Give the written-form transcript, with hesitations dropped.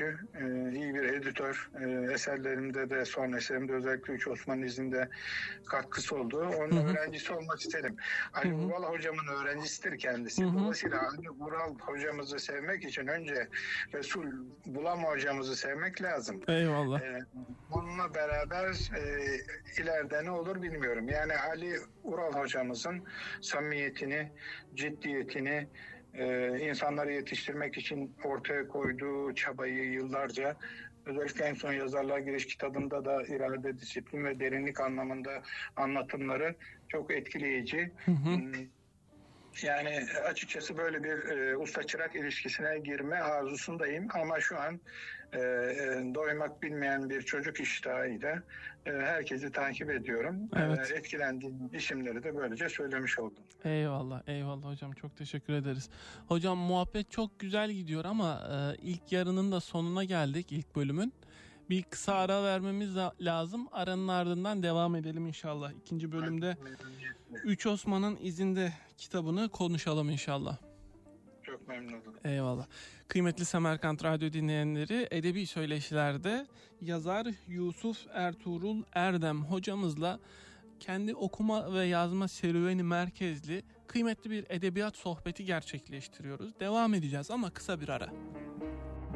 sözcü, iyi bir editör. Eserlerimde de, son eserimde özellikle Üç Osman'ın izinde katkısı oldu. Onun öğrencisi olmak isterim. Ali Vural hocamın öğrencisidir kendisi. Dolayısıyla Ali Vural hocamızı sevmek için önce Resul Bulam hocamızı sevmek lazım. Eyvallah. Onunla beraber ileride ne olur bilmiyorum. Yani Ali Vural hocamızın samimiyetini, ciddiyetini, insanları yetiştirmek için ortaya koyduğu çabayı yıllarca, özellikle en son Yazarlığa Giriş kitabında da irade, disiplin ve derinlik anlamında anlatımları çok etkileyici. Yani açıkçası böyle bir usta çırak ilişkisine girme arzusundayım ama şu an doymak bilmeyen bir çocuk iştahıyla herkesi takip ediyorum. Evet. Etkilendiğim isimleri de böylece söylemiş oldum. Eyvallah, eyvallah hocam, çok teşekkür ederiz. Hocam muhabbet çok güzel gidiyor ama ilk yarının da sonuna geldik, ilk bölümün. Bir kısa ara vermemiz lazım. Aranın ardından devam edelim inşallah. İkinci bölümde Üç Osman'ın izinde kitabını konuşalım inşallah. Çok memnun oldum. Eyvallah. Kıymetli Semerkant Radyo dinleyenleri, Edebi Söyleşiler'de yazar Yusuf Ertuğrul Erdem hocamızla kendi okuma ve yazma serüveni merkezli kıymetli bir edebiyat sohbeti gerçekleştiriyoruz. Devam edeceğiz ama kısa bir ara.